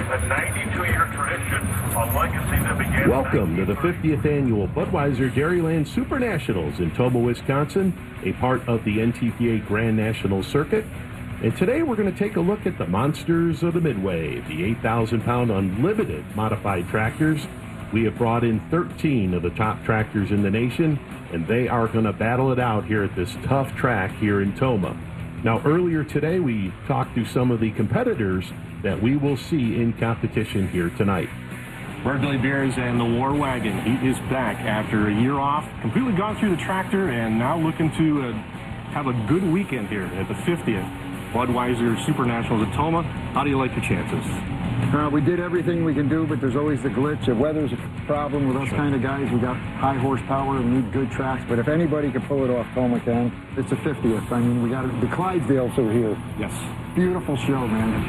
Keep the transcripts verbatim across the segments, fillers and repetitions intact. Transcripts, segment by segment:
a ninety-two-year tradition, a legacy that began... Welcome to the fiftieth Annual Budweiser Dairyland Super Nationals in Tomah, Wisconsin, a part of the N T P A Grand National Circuit. And today we're going to take a look at the monsters of the Midway, the eight thousand pound unlimited modified tractors. We have brought in thirteen of the top tractors in the nation, and they are going to battle it out here at this tough track here in Tomah. Now, earlier today, we talked to some of the competitors that we will see in competition here tonight. Burgundy Bears and the War Wagon. He is back after a year off, completely gone through the tractor, and now looking to uh, have a good weekend here at the fiftieth Budweiser Super Nationals at Tomah. How do you like your chances? Uh, we did everything we can do, but there's always the glitch. The weather's a problem with us Sure. kind of guys. We got high horsepower and need good tracks, but if anybody can pull it off, Tomah can. It's the fiftieth. I mean, we got the Clydesdales are here. Yes. Beautiful show, man.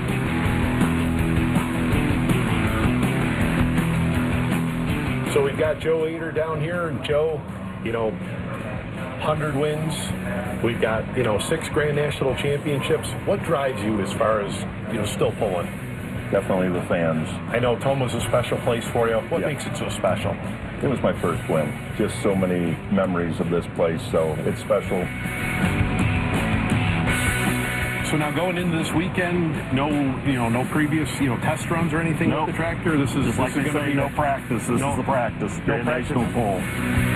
So we've got Joe Eder down here, and Joe, you know, one hundred wins. We've got, you know, six Grand National Championships. What drives you as far as, you know, still pulling? Definitely the fans. I know Tomah's a special place for you. What Yeah. makes it so special? It was my first win. Just so many memories of this place, so it's special. So now going into this weekend, no, you know, no previous, you know, test runs or anything Nope. with the tractor. This is Just like this they is going to say, be no practice. This no- is the practice. no Grand National practice. pull.